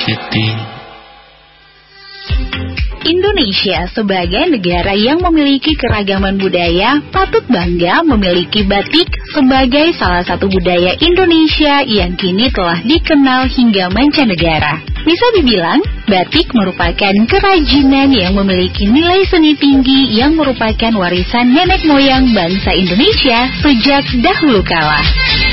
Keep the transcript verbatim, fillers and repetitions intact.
City. Indonesia sebagai negara yang memiliki keragaman budaya patut bangga memiliki batik sebagai salah satu budaya Indonesia yang kini telah dikenal hingga mancanegara. Bisa dibilang, batik merupakan kerajinan yang memiliki nilai seni tinggi yang merupakan warisan nenek moyang bangsa Indonesia sejak dahulu kala.